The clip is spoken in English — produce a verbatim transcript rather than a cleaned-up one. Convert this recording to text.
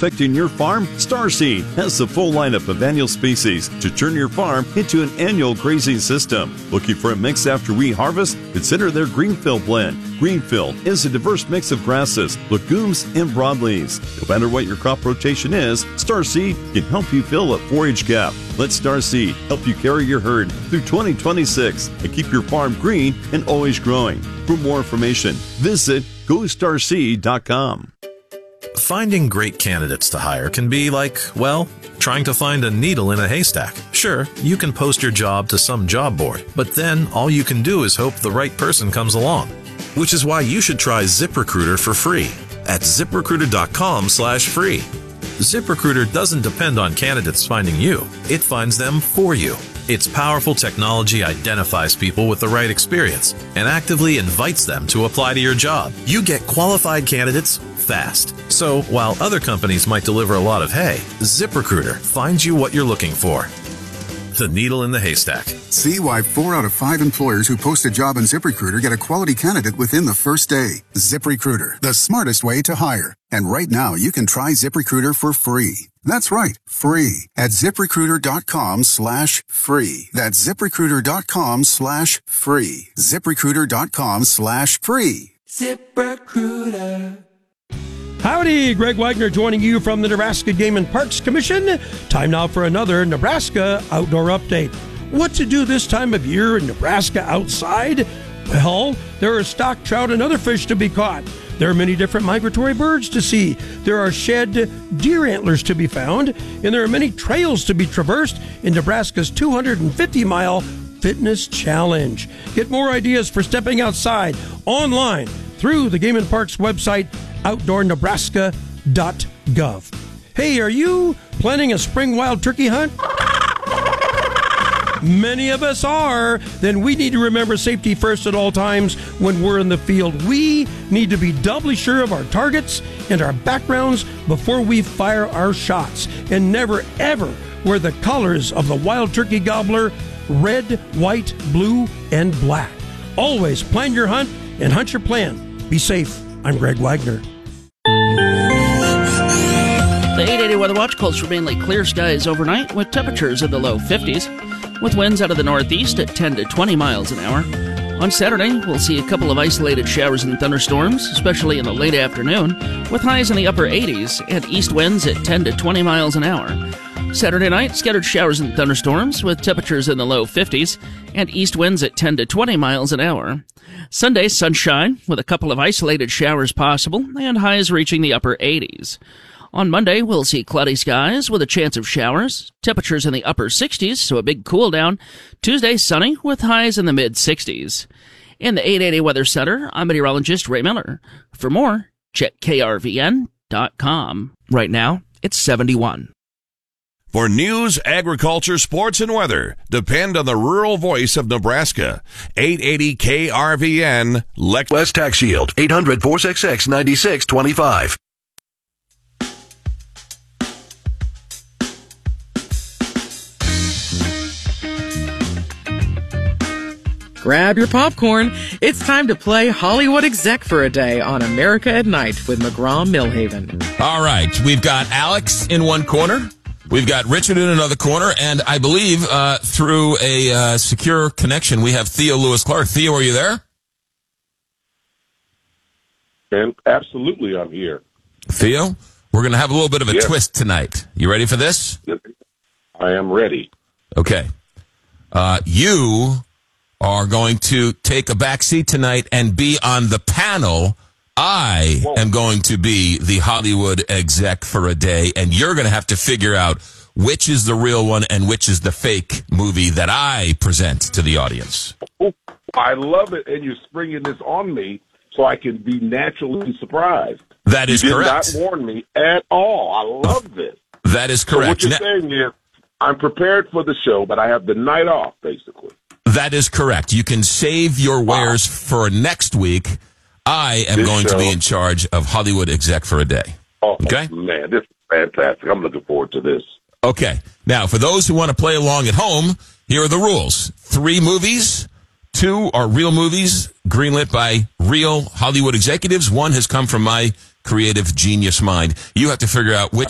affecting your farm? Starseed has the full lineup of annual species to turn your farm into an annual grazing system. Looking for a mix after we harvest? Consider their Greenfield blend. Greenfield is a diverse mix of grasses, legumes, and broadleaves. No matter what your crop rotation is, Starseed can help you fill a forage gap. Let Starseed help you carry your herd through twenty twenty-six and keep your farm green and always growing. For more information, visit go starseed dot com. Finding great candidates to hire can be like, well, trying to find a needle in a haystack. Sure, you can post your job to some job board, but then all you can do is hope the right person comes along. Which is why you should try ZipRecruiter for free at zip recruiter dot com slash free. ZipRecruiter doesn't depend on candidates finding you. It finds them for you. Its powerful technology identifies people with the right experience and actively invites them to apply to your job. You get qualified candidates fast. So while other companies might deliver a lot of hay, ZipRecruiter finds you what you're looking for. The needle in the haystack. See why four out of five employers who post a job on ZipRecruiter get a quality candidate within the first day. ZipRecruiter, the smartest way to hire. And right now, you can try ZipRecruiter for free. That's right, free at zip recruiter dot com slash free. That's zip recruiter dot com slash free. zip recruiter dot com slash free. ZipRecruiter. Howdy, Greg Wagner joining you from the Nebraska Game and Parks Commission. Time now for another Nebraska Outdoor Update. What to do this time of year in Nebraska outside? Well, there are stock trout and other fish to be caught. There are many different migratory birds to see. There are shed deer antlers to be found, and there are many trails to be traversed in Nebraska's two hundred fifty mile Fitness Challenge. Get more ideas for stepping outside online through the Game and Parks website, outdoor nebraska dot gov. Hey, are you planning a spring wild turkey hunt? Many of us are. Then we need to remember safety first at all times when we're in the field. We need to be doubly sure of our targets and our backgrounds before we fire our shots. And never, ever wear the colors of the wild turkey gobbler: red, white, blue, and black. Always plan your hunt and hunt your plan. Be safe. I'm Greg Wagner. The eight eighty Weather Watch calls for mainly clear skies overnight with temperatures in the low fifties, with winds out of the northeast at ten to twenty miles an hour. On Saturday, we'll see a couple of isolated showers and thunderstorms, especially in the late afternoon, with highs in the upper eighties and east winds at ten to twenty miles an hour. Saturday night, scattered showers and thunderstorms with temperatures in the low fifties and east winds at ten to twenty miles an hour. Sunday, sunshine with a couple of isolated showers possible and highs reaching the upper eighties. On Monday, we'll see cloudy skies with a chance of showers, temperatures in the upper sixties, so a big cool down. Tuesday, sunny with highs in the mid sixties. In the eight eighty Weather Center, I'm meteorologist Ray Miller. For more, check K R V N dot com. Right now, it's seventy-one. For news, agriculture, sports, and weather, depend on the rural voice of Nebraska. eight eighty K R V N, Lex- West Tax Shield, eight hundred, four six six, nine six two five. Grab your popcorn. It's time to play Hollywood Exec for a day on America at Night with McGraw-Millhaven. All right, we've got Alex in one corner. We've got Richard in another corner, and I believe uh, through a uh, secure connection, we have Theo Lewis Clark. Theo, are you there? And absolutely, I'm here. Theo, we're going to have a little bit of a yes. twist tonight. You ready for this? I am ready. Okay. Uh, you are going to take a back seat tonight and be on the panel. I Whoa. am going to be the Hollywood Exec for a day, and you're going to have to figure out which is the real one and which is the fake movie that I present to the audience. Oh, I love it, and you're springing this on me so I can be naturally surprised. That is you correct. did not warn me at all. I love this. That is correct. So what you're now, saying is I'm prepared for the show, but I have the night off, basically. That is correct. You can save your wares wow. for next week. I am this going show, to be in charge of Hollywood Exec for a day. Oh, okay? Man, this is fantastic. I'm looking forward to this. Okay. Now, for those who want to play along at home, here are the rules. Three movies. Two are real movies, greenlit by real Hollywood executives. One has come from my creative genius mind. You have to figure out which